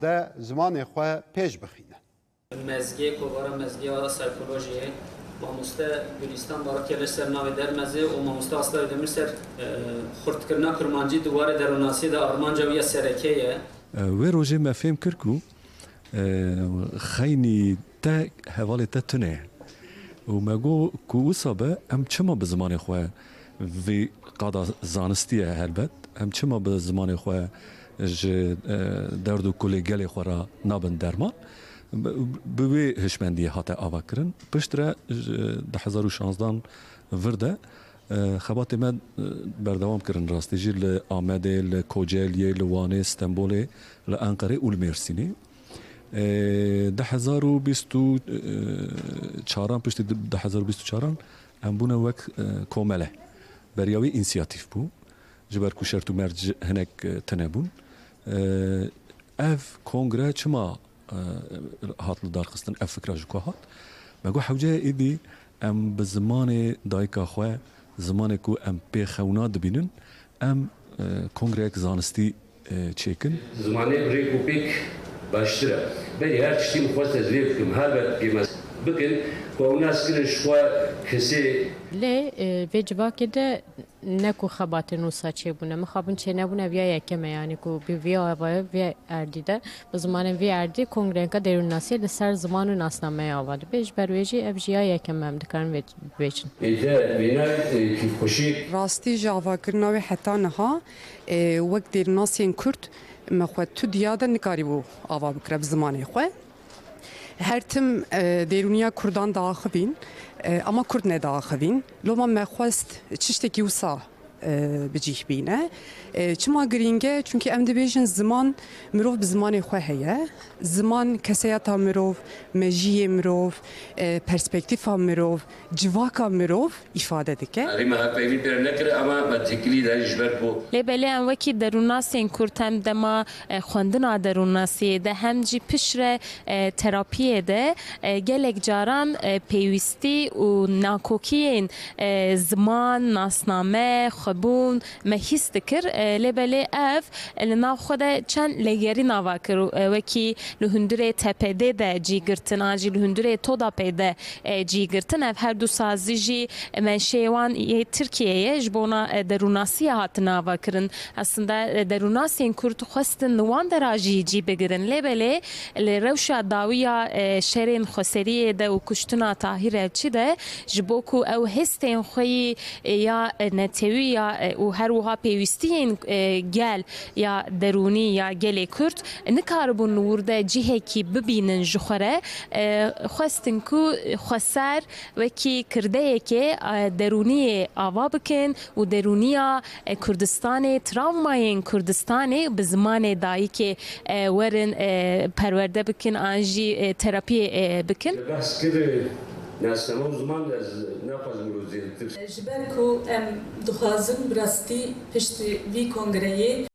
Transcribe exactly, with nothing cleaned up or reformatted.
ده زمان خو پیش بخینه. مزگی کوبارا مزگی آلا سایکولوژیه ماموسته گلیستان بارا کلش سر ناوی در مزه و ماموسته اصلا دمیر سر خورد کرنا کرمانجی دواره دروناسی ده آرمانجا ویا سرکیه. و روزه ما فهم کرکو خیلی تا حواله تا تنه و مگو کو صابه ام چما به زمان خواه و قادا زانستیه هلبت ام چما به زمان خواه ج درد و کلی گلی خورا نابن درمان بوی هشمندی هات آوا کرن پشتره ده هزار و شانزدان ورده خبات من بردوام کرن راستی جی لآمده لکوجلیه لوانه استنبوله لانقره و المرسینی ده هزار و بیست و چهاران پشت ده هزار و بیست و چهاران ام بونه وک کومله بریاوی اینسیاتیف بو جبر کوشرت و مرج هنک تنبون اف کنگره چما هات لدار خستن اف فکر جکو هات مگو حوجه ایدی ام بزمان دایکا خواه زمان کو ام پی خونا دبینن ام کنگره اک زانستی چیکن زمانه ریکو پیک باشتره بری هر چیزی مخواست تزریف کم هر بد قیمت بکن که اوناس کنن شوا کسی لی وجبا کده نکو خبات نوسا چه بونه مخابن چه نبونه ویا یکمه یعنی کو بی ویا ویا ویا اردیده به زمان ویا اردی کنگرنکا درون ناسی لسر زمان و ناسنامه آواده بیش برویجی افجیا یکمه هم دکارن ویچن ایده بینا کیف خوشی راستی جاوا کرناوی حتی نها وقت درون ناسین کرد مخواد تو دیاده نکاری بو آوا بکره به زمان خواه هر تم درونیا کردان داخبین اما کرد نداخبین لو ما مخواست چشتکی وسا بجیح بینه چما گرینگه چونکه ام دبیجن زمان مروف به زمان خواه هیه زمان کسیاتا مروف مجیه مروف پرسپکتیفا مروف جواکا مروف ifade دکه اما هفایلی پر نکره اما متکلی دایش بر بو لبلی ام وکی دروناسین کرتم دما خواندنا دروناسی ده همجی پشر تراپیه ده گلک جاران پیوستی و ناکوکین زمان ناسنامه خبون مهیست کر لبلی اف لنا خود چند لگری نوا کرو وکی لهندره تپده ده جیگرتن آجی لهندره تودا پیده جیگرتن اف هر دو سازی جی منشیوان یه ترکیه جبونا دروناسی هات نوا کرن aslında derunasiyên Kurd xwestin li wan de re jî cî bigirin lêbelê li rewşa dawiya şerên Xweseriyê de û kuştina Tahîr Elçî de ji bo ku ew hestên xwe yî ya netewî ya û her wiha pêwîstiyên gel ya derûnî ya gelê Kurd nikaribûn li wir de cihekî bibînin ji xwe re xwestin ku Xweser wekî kirdeyekê derûniyê ava bikin û derûniya Kurdistanê travmayên Kurdistanê bi zimanê dayîkê werin perwerde bikin an jî terapiyê bikin. ناسنامه و زمان نخوازم روزی ji ber ku em dixwazin bi rastî piştî vî kongreyê